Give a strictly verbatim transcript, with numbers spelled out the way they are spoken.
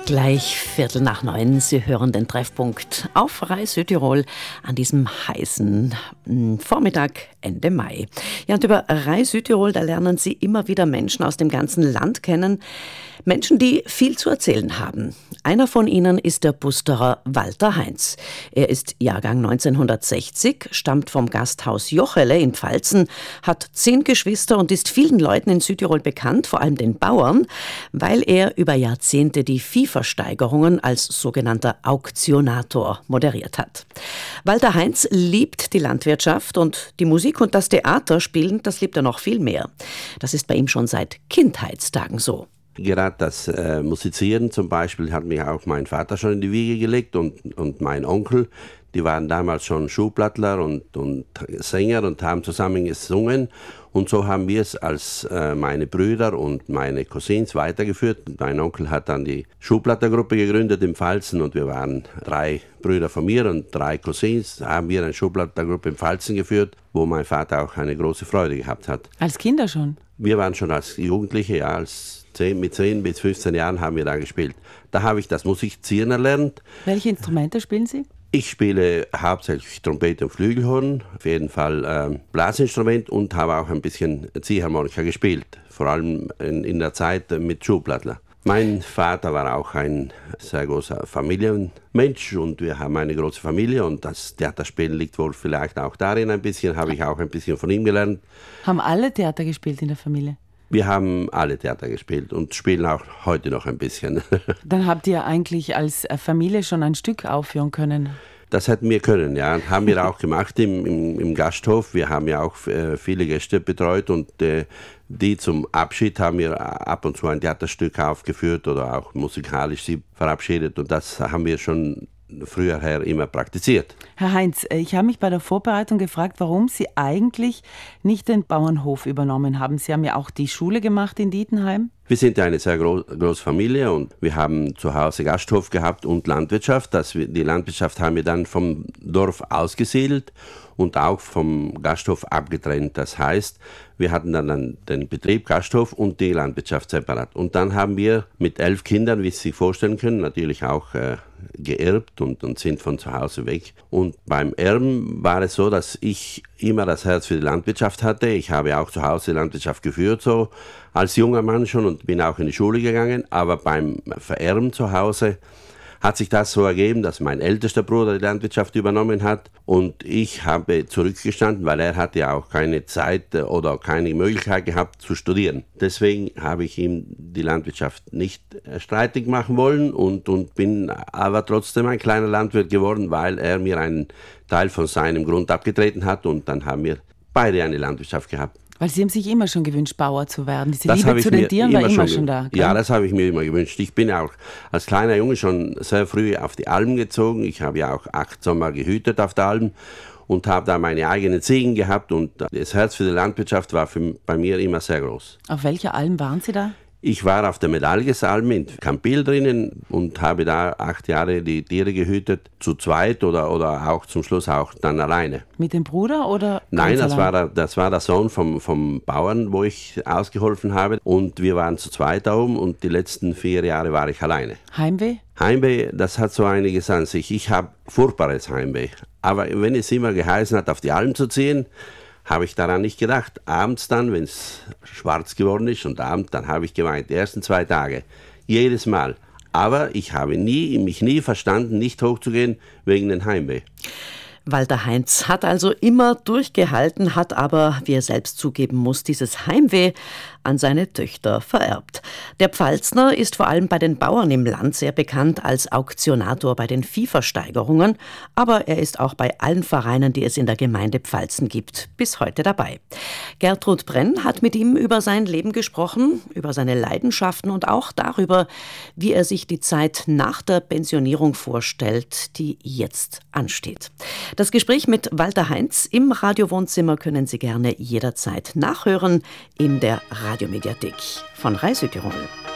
Gleich Viertel nach neun. Sie hören den Treffpunkt auf Rai Südtirol an diesem heißen Vormittag Ende Mai. Ja, und über Rai Südtirol, da lernen Sie immer wieder Menschen aus dem ganzen Land kennen. Menschen, die viel zu erzählen haben. Einer von ihnen ist der Busterer Walter Heinz. Er ist Jahrgang neunzehnhundertsechzig, stammt vom Gasthaus Jochele in Pfalzen, hat zehn Geschwister und ist vielen Leuten in Südtirol bekannt, vor allem den Bauern, weil er über Jahrzehnte die Viehversteigerungen als sogenannter Auktionator moderiert hat. Walter Heinz liebt die Landwirtschaft und die Musik und das Theater spielen, das liebt er noch viel mehr. Das ist bei ihm schon seit Kindheitstagen so. Gerade das äh, Musizieren zum Beispiel hat mich auch mein Vater schon in die Wiege gelegt und, und mein Onkel, die waren damals schon Schuhplattler und, und Sänger und haben zusammen gesungen. Und so haben wir es als äh, meine Brüder und meine Cousins weitergeführt. Mein Onkel hat dann die Schuhplattergruppe gegründet in Pfalzen und wir waren drei Brüder von mir und drei Cousins. Da haben wir eine Schuhplattergruppe in Pfalzen geführt, wo mein Vater auch eine große Freude gehabt hat. Als Kinder schon? Wir waren schon als Jugendliche, ja, als zehn, mit zehn bis fünfzehn Jahren haben wir da gespielt. Da habe ich das Musizieren erlernt. Welche Instrumente spielen Sie? Ich spiele hauptsächlich Trompete und Flügelhorn, auf jeden Fall äh, Blasinstrument und habe auch ein bisschen Ziehharmonika gespielt, vor allem in, in der Zeit mit Schuhplattler. Mein Vater war auch ein sehr großer Familienmensch und wir haben eine große Familie und das Theaterspielen liegt wohl vielleicht auch darin ein bisschen, habe ich auch ein bisschen von ihm gelernt. Haben alle Theater gespielt in der Familie? Wir haben alle Theater gespielt und spielen auch heute noch ein bisschen. Dann habt ihr eigentlich als Familie schon ein Stück aufführen können? Das hätten wir können, ja. Haben wir auch gemacht im, im, im Gasthof. Wir haben ja auch äh, viele Gäste betreut und äh, die zum Abschied haben wir ab und zu ein Theaterstück aufgeführt oder auch musikalisch sie verabschiedet und das haben wir schon früher her immer praktiziert. Herr Heinz, ich habe mich bei der Vorbereitung gefragt, warum Sie eigentlich nicht den Bauernhof übernommen haben. Sie haben ja auch die Schule gemacht in Dietenheim. Wir sind ja eine sehr gro- große Familie und wir haben zu Hause Gasthof gehabt und Landwirtschaft. Das, die Landwirtschaft haben wir dann vom Dorf ausgesiedelt und auch vom Gasthof abgetrennt. Das heißt, wir hatten dann den Betrieb Gasthof und die Landwirtschaft separat. Und dann haben wir mit elf Kindern, wie Sie sich vorstellen können, natürlich auch äh, geerbt und, und sind von zu Hause weg. Und beim Erben war es so, dass ich immer das Herz für die Landwirtschaft hatte. Ich habe auch zu Hause Landwirtschaft geführt, so als junger Mann schon und bin auch in die Schule gegangen. Aber beim Vererben zu Hause hat sich das so ergeben, dass mein ältester Bruder die Landwirtschaft übernommen hat und ich habe zurückgestanden, weil er hatte ja auch keine Zeit oder keine Möglichkeit gehabt zu studieren. Deswegen habe ich ihm die Landwirtschaft nicht streitig machen wollen und, und bin aber trotzdem ein kleiner Landwirt geworden, weil er mir einen Teil von seinem Grund abgetreten hat und dann haben wir beide eine Landwirtschaft gehabt. Weil Sie haben sich immer schon gewünscht, Bauer zu werden. Diese das Liebe zu den Tieren war immer schon da. Gell? Ja, das habe ich mir immer gewünscht. Ich bin auch als kleiner Junge schon sehr früh auf die Alm gezogen. Ich habe ja auch acht Sommer gehütet auf der Alm und habe da meine eigenen Ziegen gehabt. Und das Herz für die Landwirtschaft war für, bei mir immer sehr groß. Auf welcher Alm waren Sie da? Ich war auf der Medalgesalm in Campil drinnen und habe da acht Jahre die Tiere gehütet, zu zweit oder, oder auch zum Schluss auch dann alleine. Mit dem Bruder oder? Nein, das war, der, das war der Sohn vom, vom Bauern, wo ich ausgeholfen habe und wir waren zu zweit da oben und die letzten vier Jahre war ich alleine. Heimweh? Heimweh, das hat so einiges an sich. Ich habe furchtbares Heimweh. Aber wenn es immer geheißen hat, auf die Alm zu ziehen, habe ich daran nicht gedacht. Abends dann, wenn es schwarz geworden ist und abends, dann habe ich geweint. Die ersten zwei Tage. Jedes Mal. Aber ich habe nie, mich nie verstanden, nicht hochzugehen wegen dem Heimweh. Walter Heinz hat also immer durchgehalten, hat aber, wie er selbst zugeben muss, dieses Heimweh an seine Töchter vererbt. Der Pfalzner ist vor allem bei den Bauern im Land sehr bekannt als Auktionator bei den Viehversteigerungen, aber er ist auch bei allen Vereinen, die es in der Gemeinde Pfalzen gibt, bis heute dabei. Gertrud Brenn hat mit ihm über sein Leben gesprochen, über seine Leidenschaften und auch darüber, wie er sich die Zeit nach der Pensionierung vorstellt, die jetzt ansteht. Das Gespräch mit Walter Heinz im Radiowohnzimmer können Sie gerne jederzeit nachhören in der Radiomediathek von Rai Südtirol.